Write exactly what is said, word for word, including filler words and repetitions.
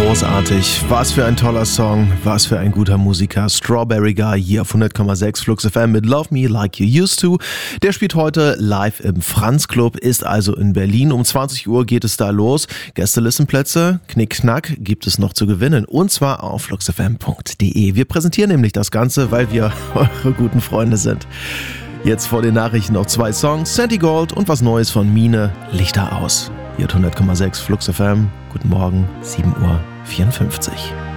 Großartig. Was für ein toller Song, was für ein guter Musiker. Strawberry Guy hier auf hundert Komma sechs Flux F M mit Love Me Like You Used To. Der spielt heute live im Franz Club, ist also in Berlin. Um zwanzig Uhr geht es da los. Gästelistenplätze, Knickknack, gibt es noch zu gewinnen. Und zwar auf flux f m punkt d e. Wir präsentieren nämlich das Ganze, weil wir eure guten Freunde sind. Jetzt vor den Nachrichten noch zwei Songs. Sandy Gold und was Neues von Mine, Lichter aus. Hier hat hundert Komma sechs Flux F M. Guten Morgen, sieben Uhr vierundfünfzig.